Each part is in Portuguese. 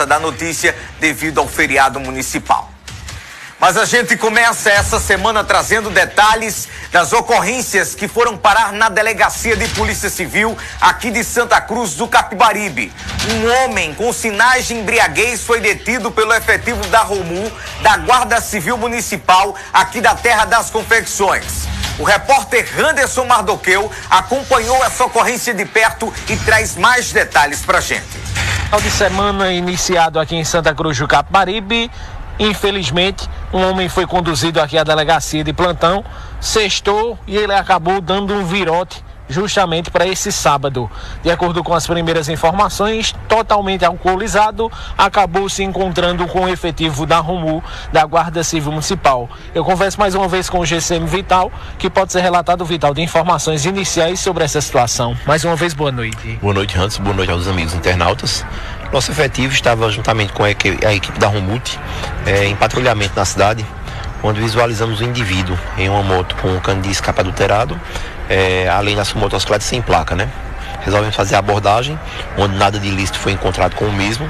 da notícia devido ao feriado municipal. Mas a gente começa essa semana trazendo detalhes das ocorrências que foram parar na Delegacia de Polícia Civil aqui de Santa Cruz do Capibaribe. Um homem com sinais de embriaguez foi detido pelo efetivo da ROMU, da Guarda Civil Municipal, aqui da Terra das Confecções. O repórter Anderson Mardoqueu acompanhou essa ocorrência de perto e traz mais detalhes pra gente. Final de semana iniciado aqui em Santa Cruz do Capibaribe. Infelizmente, um homem foi conduzido aqui à delegacia de plantão, sextou e ele acabou dando um virote justamente para esse sábado. De acordo com as primeiras informações, totalmente alcoolizado, acabou se encontrando com o efetivo da ROMU, da Guarda Civil Municipal. Eu converso mais uma vez com o GCM Vital, que pode ser relatado, Vital, de informações iniciais sobre essa situação. Mais uma vez, boa noite. Boa noite, Hans. Boa noite aos amigos internautas. Nosso efetivo estava juntamente com a equipe da ROMUT em patrulhamento na cidade, onde visualizamos o indivíduo em uma moto com um cano de escape adulterado, além da sua motocicleta sem placa, né? Resolvemos fazer a abordagem, onde nada de ilícito foi encontrado com o mesmo,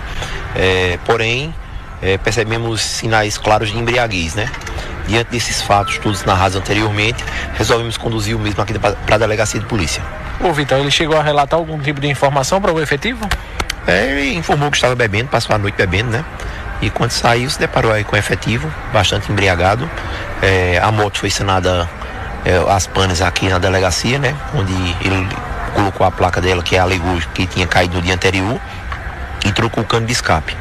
porém percebemos sinais claros de embriaguez, né? Diante desses fatos, todos narrados anteriormente, resolvemos conduzir o mesmo aqui para a delegacia de polícia. Ô Vitor, ele chegou a relatar algum tipo de informação para o efetivo? Ele informou que estava bebendo, passou a noite bebendo, né? E quando saiu, se deparou aí com o efetivo, bastante embriagado. A moto foi ensinada as panes aqui na delegacia, né? Onde ele colocou a placa dela, que alegou que tinha caído no dia anterior, e trocou o cano de escape.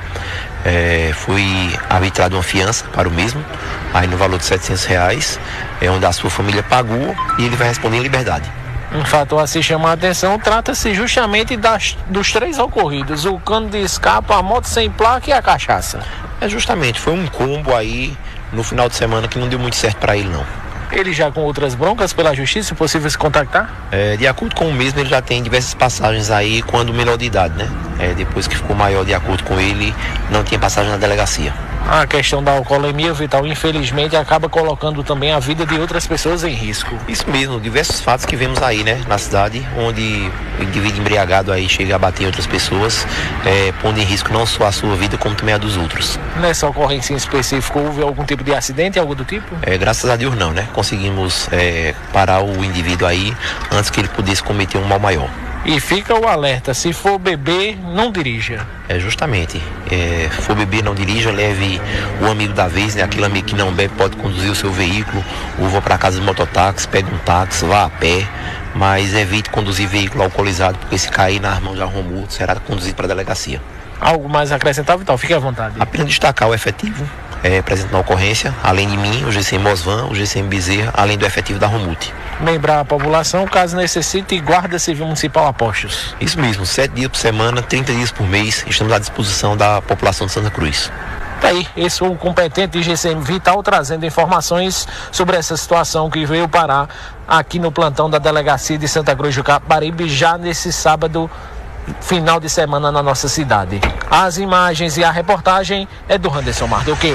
Foi arbitrado uma fiança para o mesmo, aí no valor de R$700, onde a sua família pagou e ele vai responder em liberdade. Um fator a se chamar a atenção, trata-se justamente dos três ocorridos: o cano de escape, a moto sem placa e a cachaça. Justamente, foi um combo aí no final de semana que não deu muito certo para ele, não. Ele já com outras broncas pela justiça, possível se contactar? De acordo com o mesmo, ele já tem diversas passagens aí quando menor de idade, né? Depois que ficou maior, de acordo com ele, não tinha passagem na delegacia. A questão da alcoolemia, Vital, infelizmente acaba colocando também a vida de outras pessoas em risco. Isso mesmo, diversos fatos que vemos aí, né, na cidade, onde o indivíduo embriagado aí chega a bater em outras pessoas, pondo em risco não só a sua vida, como também a dos outros. Nessa ocorrência em específico, houve algum tipo de acidente, algo do tipo? Graças a Deus não, né? Conseguimos parar o indivíduo aí antes que ele pudesse cometer um mal maior. E fica o alerta: se for beber, não dirija. Justamente, for beber, não dirija, leve o amigo da vez, né? Aquele amigo que não bebe pode conduzir o seu veículo, ou vá para casa de mototáxi, pega um táxi, vá a pé, mas evite conduzir veículo alcoolizado, porque se cair nas mãos da ROMU, será conduzido para a delegacia. Algo mais acrescentável, Vital? Fique à vontade. Apenas destacar o efetivo presente na ocorrência, além de mim, o GCM Mosvan, o GCM Bezerra, além do efetivo da ROMUT. Lembrar a população, caso necessite, Guarda Civil Municipal a postos. Isso mesmo, 7 dias por semana, 30 dias por mês, estamos à disposição da população de Santa Cruz. Tá aí, esse foi o competente GCM Vital trazendo informações sobre essa situação que veio parar aqui no plantão da Delegacia de Santa Cruz do Capibaribe já nesse sábado, final de semana na nossa cidade. As imagens e a reportagem é do Anderson Mardoqueu.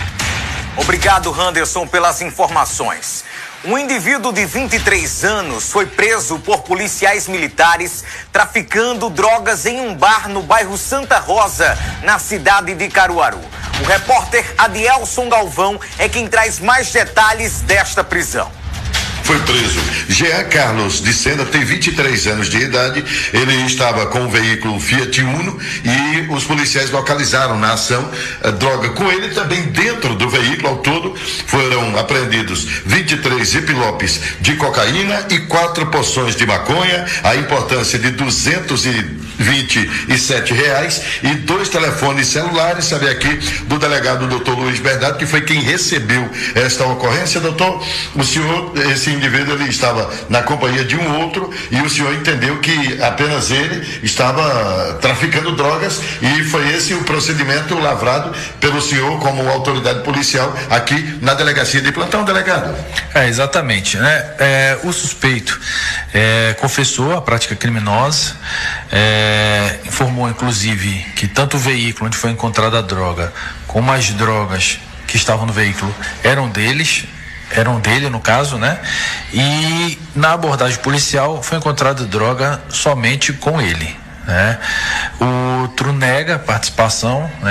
Obrigado, Anderson, pelas informações. Um indivíduo de 23 anos foi preso por policiais militares traficando drogas em um bar no bairro Santa Rosa, na cidade de Caruaru. O repórter Adielson Galvão é quem traz mais detalhes desta prisão. Foi preso Jean Carlos de Sena, tem 23 anos de idade. Ele estava com o veículo Fiat Uno e os policiais localizaram na ação droga com ele também dentro do veículo. Ao todo foram apreendidos 23 envelopes de cocaína e 4 porções de maconha, a importância de R$227 e 2 telefones celulares. Sabe aqui do delegado doutor Luiz Bernardo, que foi quem recebeu esta ocorrência. Doutor, o senhor, esse indivíduo, ele estava na companhia de um outro e o senhor entendeu que apenas ele estava traficando drogas e foi esse o procedimento lavrado pelo senhor como autoridade policial aqui na delegacia de plantão, delegado? Exatamente, né? O suspeito confessou a prática criminosa, informou inclusive que tanto o veículo onde foi encontrada a droga como as drogas que estavam no veículo eram dele, no caso, né? E na abordagem policial foi encontrada droga somente com ele, né? O outro nega a participação, né?